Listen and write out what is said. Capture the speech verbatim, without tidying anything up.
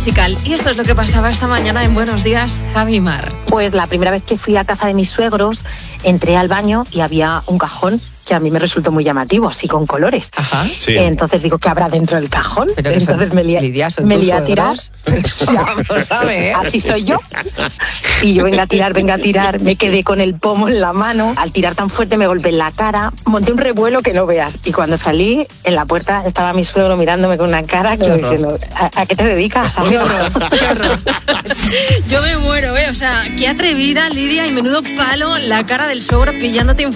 musical. Y esto es lo que pasaba esta mañana en Buenos Días, Javi Mar. Pues la primera vez que fui a casa de mis suegros, entré al baño y había un cajón que a mí me resultó muy llamativo, así con colores. Ajá. Sí. Entonces digo, ¿qué habrá dentro del cajón? Pero que Entonces son, me lié, Lidia, ¿son me tus lié a tirar. suegros? Vamos a ver. Así soy yo. Y yo venga a tirar, venga a tirar. Me quedé con el pomo en la mano. Al tirar tan fuerte me golpeé en la cara. Monté un revuelo que no veas. Y cuando salí, en la puerta estaba mi suegro mirándome con una cara como diciendo, ¿a, ¿a qué te dedicas, amigo? Qué horror, qué horror. Yo me muero, ¿eh? O sea, qué atrevida, Lidia, y menudo palo la cara del suegro pillándote en